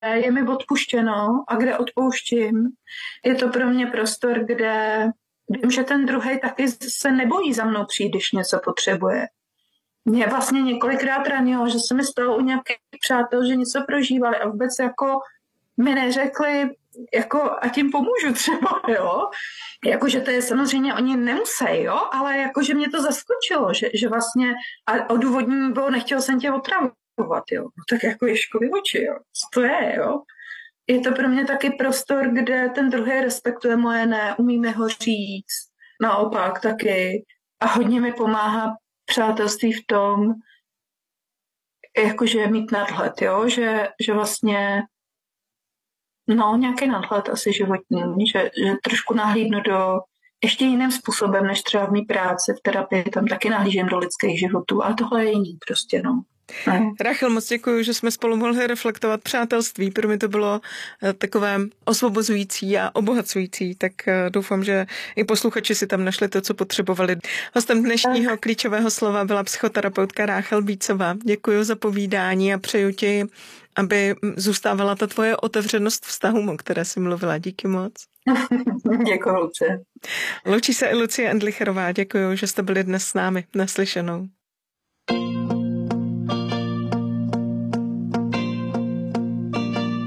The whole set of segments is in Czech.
je mi odpuštěno a kde odpouštím. Je to pro mě prostor, kde vím, že ten druhej taky se nebojí za mnou přijít, když něco potřebuje. Mě vlastně několikrát ranilo, že se mi stalo u nějakých přátel, že něco prožívali a vůbec jako mi neřekli, jako a tím pomůžu třeba, jo. Jakože to je samozřejmě, oni nemusí, jo, ale jakože mě to zaskočilo, že vlastně a odůvodnění bylo, nechtěl jsem tě otravovat, jo. No tak jako Ježkovi oči, jo. Co to je, jo. Je to pro mě taky prostor, kde ten druhý respektuje moje ne, umí mi ho říct, naopak taky a hodně mi pomáhá přátelství v tom, jakože mít nadhled, jo, že vlastně nějaký nadhled asi životní, že trošku nahlídnu do ještě jiným způsobem, než třeba v mý práci, v terapii, tam taky nahlížím do lidských životů, ale tohle je jiný prostě, no. Rachel, moc děkuji, že jsme spolu mohli reflektovat přátelství. Pro mě to bylo takové osvobozující a obohacující, tak doufám, že i posluchači si tam našli to, co potřebovali. Hostem dnešního klíčového slova byla psychoterapeutka Rachel Bícová. Děkuji za povídání a přeju ti, aby zůstávala ta tvoje otevřenost vztahům, o které jsi mluvila. Díky moc. Děkuji, Lucie. Loučí se i Lucie Endlicherová. Děkuji, že jste byli dnes s námi. Naslyšenou.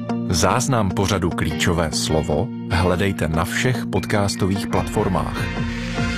Záznam pořadu Klíčové slovo hledejte na všech podcastových platformách.